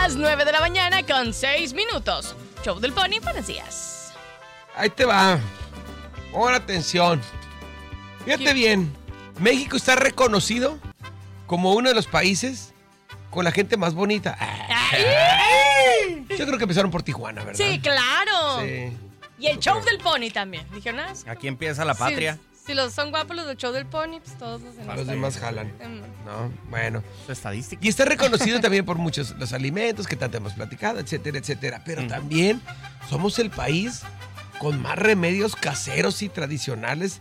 Las 9 de la mañana con 6 minutos. Show del Pony, buenos días. Ahí te va. Pon atención. Fíjate bien. México está reconocido como uno de los países con la gente más bonita. Yo creo que empezaron por Tijuana, ¿verdad? Sí, claro. Sí. Y el Show del Pony también. ¿Dijeron nada? Aquí empieza la patria. Si los son guapos los del Show del Pony, pues todos los demás. Los demás jalan. No, bueno. Su estadística. Y está reconocido también por muchos los alimentos que tanto hemos platicado, etcétera, etcétera. Pero también somos el país con más remedios caseros y tradicionales,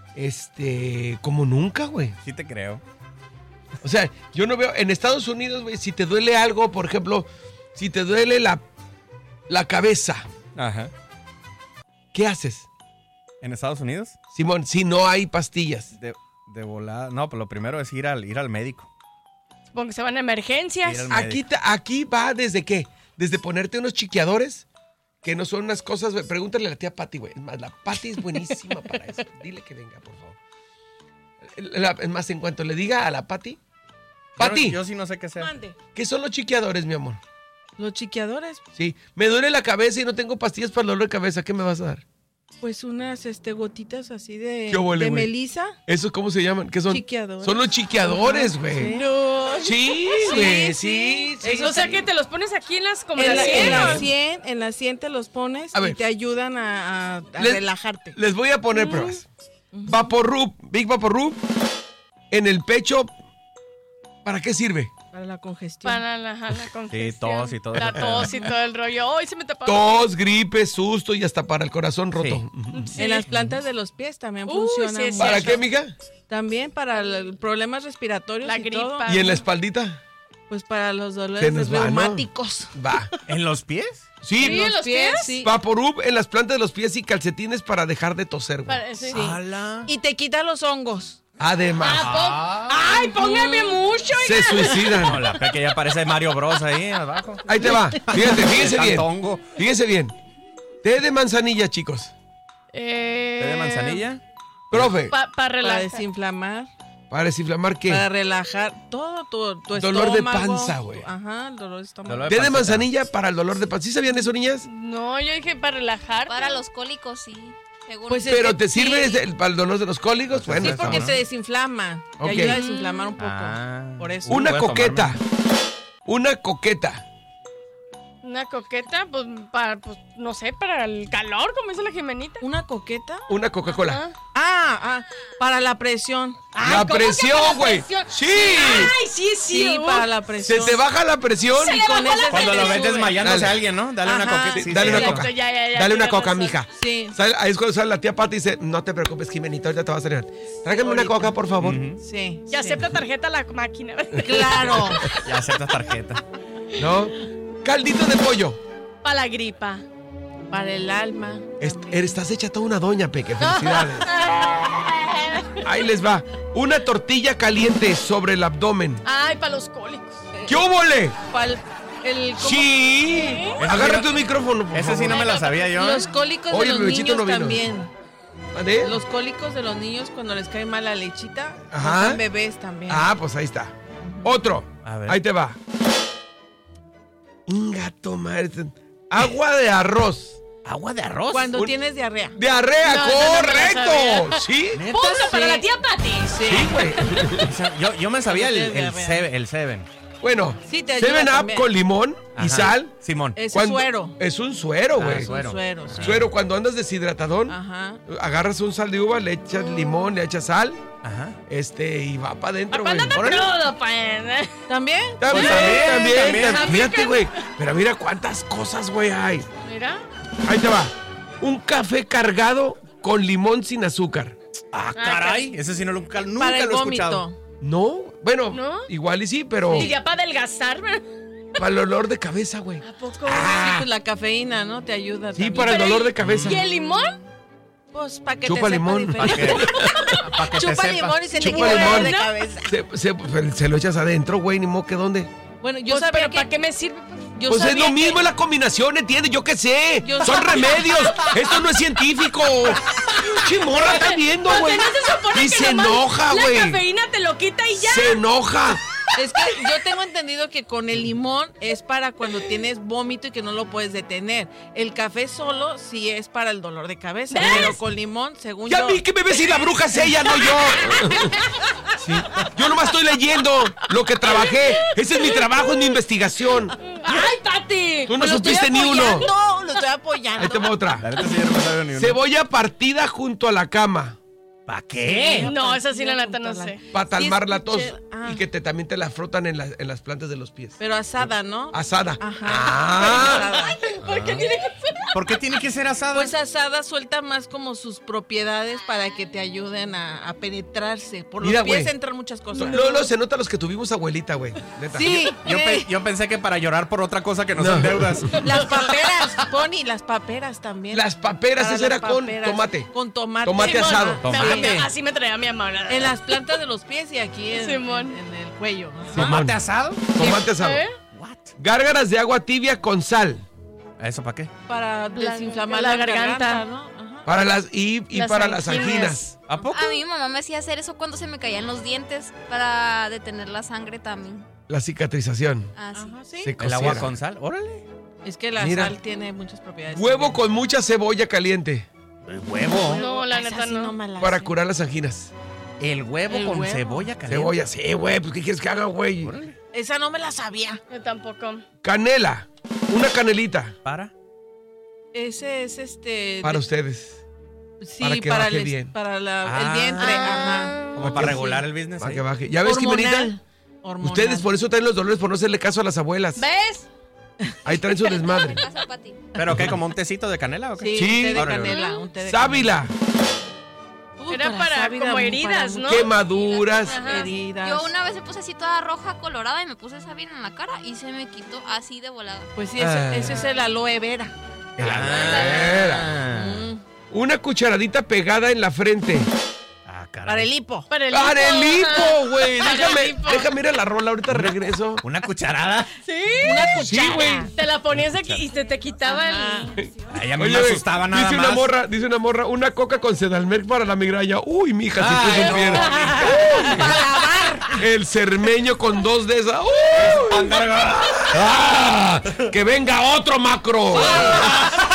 como nunca, güey. Sí te creo. O sea, yo no veo, en Estados Unidos, güey, si te duele algo, por ejemplo, si te duele la cabeza, Ajá. ¿qué haces? ¿En Estados Unidos? Simón, si no hay pastillas. De volada. No, pues lo primero es ir al médico. Supongo que se van a emergencias. Ir al médico. Aquí va desde qué? Desde ponerte unos chiqueadores, que no son unas cosas, güey. Pregúntale a la tía Pati, güey. Es más, la Pati es buenísima para eso. Dile que venga, por favor. Es más, en cuanto le diga a la Pati. Pati, Yo sí no sé qué sea. Mande. ¿qué son los chiqueadores, mi amor? Los chiqueadores, Sí, me duele la cabeza y no tengo pastillas para el dolor de cabeza. ¿Qué me vas a dar? pues unas gotitas así de ¿Qué huele, güey? melisa. ¿Eso cómo se llaman? ¿Qué son? Chiqueadores. Son los chiqueadores, güey. Sí. No. Sí, güey, sí. O sea que te los pones aquí en las como En las la 100 te los pones A y ver. te ayudan a Les- relajarte. Les voy a poner pruebas. Vaporub, Big Vaporub, en el pecho. ¿Para qué sirve? Para la congestión. Para la congestión. Sí, tos y todo La eso. tos y todo el rollo. Hoy se me tapó. Tos, gripe, susto y hasta para el corazón roto. Sí. Ujú. Sí. En las plantas de los pies también Uy, funciona. sí, es mucho. ¿Para cierto. qué, mija? También para problemas respiratorios La y gripa. todo. ¿Y en la espaldita? Pues para los Se dolores nos va, ¿no? reumáticos. Va. ¿En los pies? Sí, Sí, en los pies. sí. Vaporub en las plantas de los pies y calcetines para dejar de toser, güey. Sí. ¡Hala! Y te quita los hongos. Además, ¡Ay, póngame mucho! se suicidan. No, la pe que ya parece Mario Bros ahí abajo. Ahí te va. Fíjense bien. Tanto hongo. Fíjense bien. Té de manzanilla, chicos. ¿Té de manzanilla? Profe, Para Para relajar. desinflamar. ¿para desinflamar qué? Para relajar todo tu Dolor de estómago. panza, güey. Ajá, el dolor de estómago. Dolor Té de pancita. manzanilla para el dolor de panza. ¿Sí sabían eso, niñas? No, yo dije para relajar. Para los cólicos, sí. Según Pues Pero que te sirve sí. para el dolor de los cólicos. Bueno, Sí, está porque bueno. se desinflama. Ok. Te ayuda a desinflamar un poco. Ah. Por eso. Una Voy a coqueta. Una coqueta. Una coqueta, pues, para, pues, no sé, para el calor, como dice la Jimenita. ¿Una coqueta? Una Coca-Cola. Para la presión. La ¿cómo que presión, para la güey. presión? Sí. Ay, sí, sí. Sí, para la presión. Se te baja la presión. Y con ese Cuando se lo te ves sube. desmayándose Dale. a alguien, ¿no? Dale una Ajá. coqueta. Sí, dale una cierto, coca. ya, Dale una tienes coca, razón. mija. Sí. Ahí es cuando sale la tía Pati y dice, no te preocupes, Jimenita, ahorita te vas a salir. Tráigame una coca, por favor. Sí. Ya sí. acepta tarjeta la máquina. Claro. Ya aceptas tarjeta. ¿No? Caldito de pollo. Para la gripa. Para el alma. Estás hecha toda una doña, Peque. Felicidades. Ahí les va. Una tortilla caliente sobre el abdomen. Ay, para los cólicos. ¿Qué óvole? Para el ¿cómo? Sí. Agarra tu micrófono, por Ese sí favor. no me la sabía yo. Los cólicos Oye, de los bebecito niños no vino. también. ¿Vale? Los cólicos de los niños cuando les cae mal la lechita. Ajá. Son bebés también. Ah, pues ahí está. Otro. A ver. Ahí te va. Gato, madre. Agua de arroz. ¿Agua de arroz? Cuando tienes diarrea. ¡Diarrea! No, no, no me la ¡Correcto! ¿Sí? Punto para la tía Pati. Sí, güey. O sea, yo me sabía Cuando el Seven. Bueno, Sí, te ayuda 7 Up también. con limón y Ajá. sal. Simón. Es Cuando- suero. Es un suero, güey. suero. Suero, sí. Suero, cuando andas deshidratadón, Ajá. agarras un sal de uva, le echas limón, le echas sal, Ajá. y va para adentro, Papá, güey. no Órale. crudo, pues. ¿También? También, Pues también. Fíjate, güey. Pero mira cuántas cosas, güey, hay. Mira. Ahí te va. Un café cargado con limón sin azúcar. Ah, caray. Ese sí no nunca Para lo el he escuchado. vómito. No, bueno, ¿No? igual y sí, pero Y ya para adelgazar, ¿verdad? para el dolor de cabeza, güey. ¿A poco? Sí, pues la cafeína, ¿no? Te ayuda. Sí, también. para el Pero dolor ¿y- de cabeza. ¿Y el limón? Pues para que Chupa te sepa limón. diferente. Para que te Chupa sepa. limón y se te Chupa quita el dolor limón. de cabeza. Se lo echas adentro, güey, ni modo que dónde. Bueno, yo Pues, sabía pero que... ¿para qué me sirve? yo Pues es sabía lo mismo que- la combinación, ¿entiendes? Yo qué sé. Yo Son sabía- remedios. Esto no es científico. Chimorra está viendo, Pues güey. no se supone Y que se nomás enoja, la güey. cafeína te lo quita y ya. Se enoja. Es que yo tengo entendido que con el limón es para cuando tienes vómito y que no lo puedes detener. El café solo sí es para el dolor de cabeza, pero con limón, según Ya yo... vi que me ves si la bruja es ella, no yo. Sí. Yo nomás estoy leyendo lo que trabajé. Ese es mi trabajo, es mi investigación. ¡Ay, Pati! Tú no Pues lo estoy supiste ni uno. apoyando, lo estoy apoyando. Ahí te va otra. La neta sí, yo no me sabía ni uno. Cebolla partida junto a la cama. ¿Para qué? No, esa sí la neta no sé. Para calmar la tos. escuché- ah. Y que también te la frotan en las plantas de los pies. Pero asada, ¿no? Asada. Ajá. Ah. Asada. ¿Por qué tiene que ser? ¿Por qué tiene que ser asada? Pues asada suelta más como sus propiedades para que te ayuden a penetrarse. Por los Mira, pies güey. entran muchas cosas. No, se nota los que tuvimos abuelita, güey. Neta. Sí, Yo pensé que para llorar por otra cosa que no, No. son deudas. las paperas, Pony, las paperas también. Las paperas, Para esa era las con paperas. tomate. Con tomate. Tomate Simón, asado. Tomate. Así me traía mi mamá. ¿verdad? En las plantas de los pies y aquí en Simón. el cuello. Ajá. ¿Tomate asado? Tomate asado. ¿Eh? Gárgaras de agua tibia con sal. ¿Eso para qué? Para desinflamar la la garganta. garganta, ¿no? Ajá. Para las y Las para las anginas. anginas. ¿A poco? A mí mi mamá me hacía hacer eso cuando se me caían los dientes para detener la sangre también. La cicatrización. Ah, sí. Ajá, sí. Se ¿El agua cociera. con sal? Órale. Es que la Mira. sal tiene muchas propiedades. Huevo también. con mucha cebolla caliente El huevo. No, la Esa neta sí no. me la para sé. curar las anginas. El huevo El con huevo. cebolla caliente. Cebolla, sí, güey, pues ¿qué quieres que haga, güey? Órale. Esa no me la sabía. Yo tampoco. Canela, una canelita ¿Para? Ese es para ustedes. Sí, para que baje bien. para el Ah. vientre. Ajá. Como para regular el business. Para ahí. que baje. ¿Ya ves, Jimenita? Hormonal. Ustedes por eso traen los dolores por no hacerle caso a las abuelas. ¿Ves? Ahí traen su desmadre. ¿Qué pasa, Pati? ¿Pero qué? ¿Como un tecito de canela o qué? Sí, Sí. un té de Órale, canela, un té de Sábila, canela. Era para sábila, como para heridas, mucho- ¿no? quemaduras. Ajá. Heridas. Yo una vez me puse así toda roja, colorada y me puse sábila en la cara y se me quitó así de volada. Pues sí, Ah. ese es el aloe vera. El Ah. aloe vera. Mm, Una cucharadita pegada en la frente. Ah, caray. para el hipo. Para el ¡Para el hipo, hipo, güey! Para el Déjame, hipo. déjame ir a la rola, ahorita regreso. ¿Una cucharada? Sí. Una Sí, cuchara. güey. Te la ponías aquí y se te quitaba Ajá. el... Ay, a mí Oye, me asustaba nada dice más. dice una morra, una coca con Sedalmerc para la migraña. Uy, mija, si Ay, tú no. supieras. Para lavar. El cermeño con 2 de esas. ¡Uy! ¡Ah! ¡Que venga otro macro!